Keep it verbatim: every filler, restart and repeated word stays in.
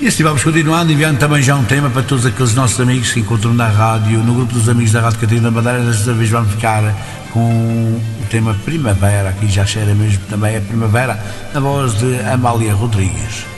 E assim vamos continuando, enviando também já um tema para todos aqueles nossos amigos que encontram na rádio, no grupo dos amigos da Rádio Catarina da Madeira. Desta vez vamos ficar com o tema Primavera, aqui já cheira mesmo também a primavera, na voz de Amália Rodrigues.